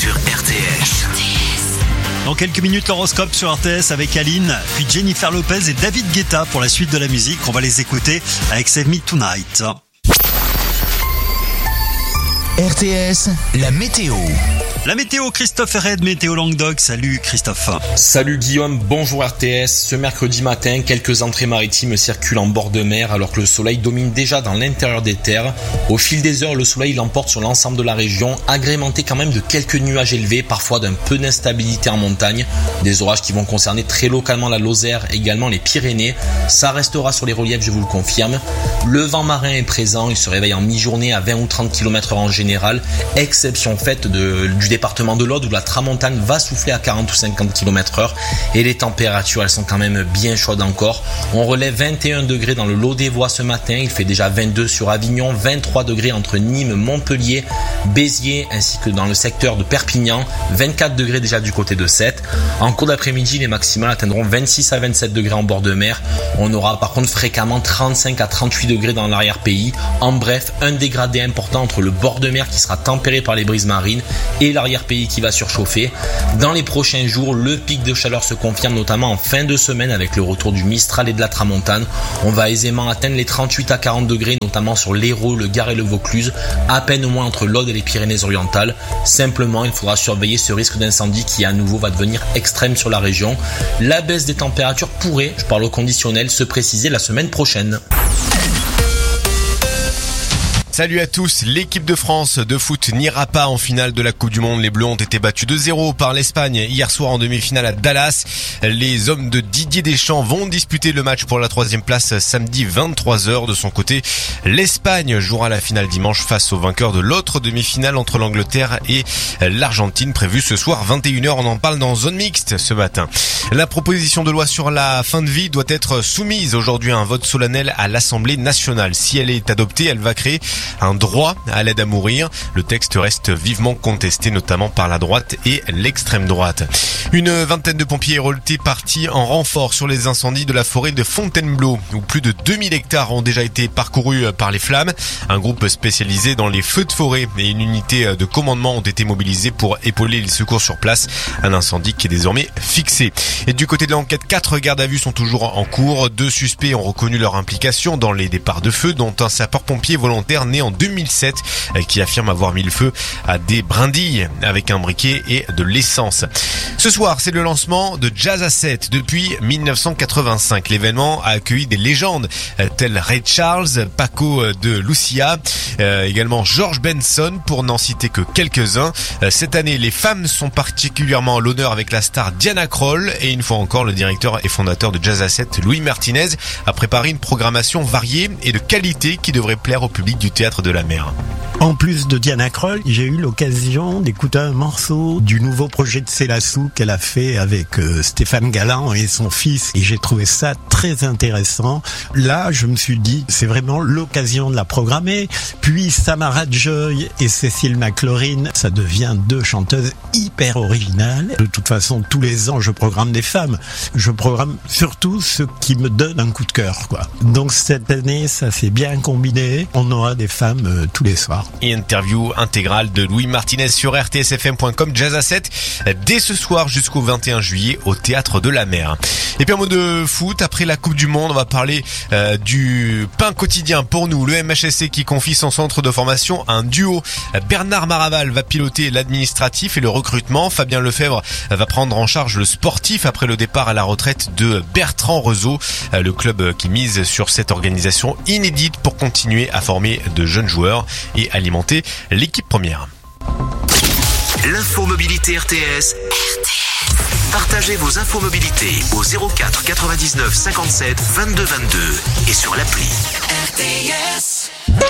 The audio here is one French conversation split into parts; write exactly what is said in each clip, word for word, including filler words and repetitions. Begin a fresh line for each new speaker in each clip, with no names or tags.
sur R T S.
Dans quelques minutes, l'horoscope sur R T S avec Aline, puis Jennifer Lopez et David Guetta pour la suite de la musique. On va les écouter avec Save Me Tonight.
R T S, la météo.
La météo, Christophe Red, Météo Languedoc. Salut Christophe.
Salut Guillaume, bonjour R T S. Ce mercredi matin, quelques entrées maritimes circulent en bord de mer alors que le soleil domine déjà dans l'intérieur des terres. Au fil des heures, le soleil l'emporte sur l'ensemble de la région, agrémenté quand même de quelques nuages élevés, parfois d'un peu d'instabilité en montagne. Des orages qui vont concerner très localement la Lozère, également les Pyrénées. Ça restera sur les reliefs, je vous le confirme. Le vent marin est présent, il se réveille en mi-journée à vingt ou trente kilomètres heure en général, exception faite de, du département de l'Aude où la tramontane va souffler à quarante ou cinquante kilomètres heure et les températures elles sont quand même bien chaudes encore. On relève vingt et un degrés dans le Lot des Voies ce matin, il fait déjà vingt-deux sur Avignon, vingt-trois degrés entre Nîmes, Montpellier, Béziers ainsi que dans le secteur de Perpignan, vingt-quatre degrés déjà du côté de Sète. En cours d'après-midi, les maximales atteindront vingt-six à vingt-sept degrés en bord de mer. On aura par contre fréquemment trente-cinq à trente-huit degrés dans l'arrière-pays. En bref, un dégradé important entre le bord de mer qui sera tempéré par les brises marines et l'arrière-pays qui va surchauffer. Dans les prochains jours, le pic de chaleur se confirme notamment en fin de semaine avec le retour du Mistral et de la Tramontane. On va aisément atteindre les trente-huit à quarante degrés, notamment sur l'Hérault, le Gard et le Vaucluse, à peine au moins entre l'Aude et les Pyrénées-Orientales. Simplement, il faudra surveiller ce risque d'incendie qui à nouveau va devenir extrême sur la région. La baisse des températures pourrait, je parle au conditionnel, se préciser la semaine prochaine.
Salut à tous, l'équipe de France de foot n'ira pas en finale de la Coupe du Monde. Les Bleus ont été battus deux zéro par l'Espagne hier soir en demi-finale à Dallas. Les hommes de Didier Deschamps vont disputer le match pour la troisième place samedi vingt-trois heures. De son côté, l'Espagne jouera la finale dimanche face au vainqueur de l'autre demi-finale entre l'Angleterre et l'Argentine prévue ce soir vingt et une heures. On en parle dans Zone Mixte ce matin. La proposition de loi sur la fin de vie doit être soumise aujourd'hui à un vote solennel à l'Assemblée nationale. Si elle est adoptée, elle va créer un droit à l'aide à mourir. Le texte reste vivement contesté, notamment par la droite et l'extrême droite. Une vingtaine de pompiers héroltés partis en renfort sur les incendies de la forêt de Fontainebleau, où plus de deux mille hectares ont déjà été parcourus par les flammes. Un groupe spécialisé dans les feux de forêt et une unité de commandement ont été mobilisés pour épauler les secours sur place. Un incendie qui est désormais fixé. Et du côté de l'enquête, quatre gardes à vue sont toujours en cours. Deux suspects ont reconnu leur implication dans les départs de feu, dont un sapeur-pompier volontaire né en deux mille sept qui affirme avoir mis le feu à des brindilles avec un briquet et de l'essence. Ce soir, c'est le lancement de Jazz à sept depuis mille neuf cent quatre-vingt-cinq. L'événement a accueilli des légendes telles Ray Charles, Paco de Lucia, euh, également George Benson pour n'en citer que quelques-uns. Cette année, les femmes sont particulièrement à l'honneur avec la star Diana Krall et une fois encore, le directeur et fondateur de Jazz à sept, Louis Martinez, a préparé une programmation variée et de qualité qui devrait plaire au public du théâtre de la mer.
En plus de Diana Krall, j'ai eu l'occasion d'écouter un morceau du nouveau projet de Célassou qu'elle a fait avec euh, Stéphane Galland et son fils. Et j'ai trouvé ça très intéressant. Là, je me suis dit, c'est vraiment l'occasion de la programmer. Puis Samara Joy et Cécile McLaurin, ça devient deux chanteuses hyper originales. De toute façon, tous les ans, je programme des femmes. Je programme surtout ceux qui me donnent un coup de cœur, quoi. Donc cette année, ça s'est bien combiné. On aura des femmes euh, tous les soirs.
Et interview intégrale de Louis Martinez sur r t s f m point com, Jazz à sept, dès ce soir jusqu'au vingt et un juillet au Théâtre de la Mer. Et puis en mode de foot, après la Coupe du Monde, on va parler euh, du pain quotidien pour nous. Le M H S C qui confie son centre de formation à un duo. Bernard Maraval va piloter l'administratif et le recrutement. Fabien Lefebvre va prendre en charge le sportif après le départ à la retraite de Bertrand Rezeau. Le club qui mise sur cette organisation inédite pour continuer à former de jeunes joueurs et alimenter l'équipe première.
L'info mobilité R T S. R T S. Partagez vos infos mobilité au zéro quatre quatre-vingt-dix-neuf cinquante-sept vingt-deux vingt-deux et sur l'appli. R T S.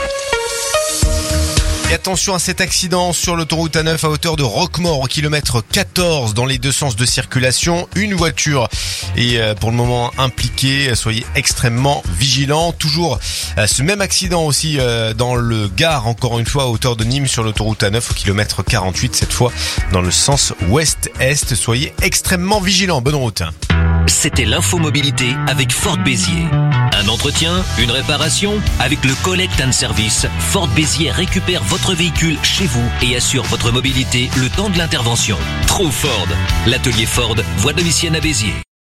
Et attention à cet accident sur l'autoroute A neuf à hauteur de Roquemort au kilomètre quatorze dans les deux sens de circulation. Une voiture est pour le moment impliquée. Soyez extrêmement vigilants. Toujours ce même accident aussi dans le Gard, encore une fois à hauteur de Nîmes sur l'autoroute A neuf au kilomètre quarante-huit, cette fois dans le sens ouest-est. Soyez extrêmement vigilants. Bonne route.
C'était l'infomobilité avec Ford Béziers. Un entretien, une réparation? Avec le Collect and Service, Ford Béziers récupère votre véhicule chez vous et assure votre mobilité le temps de l'intervention. True Ford. L'atelier Ford, voie de Vissienne à Béziers.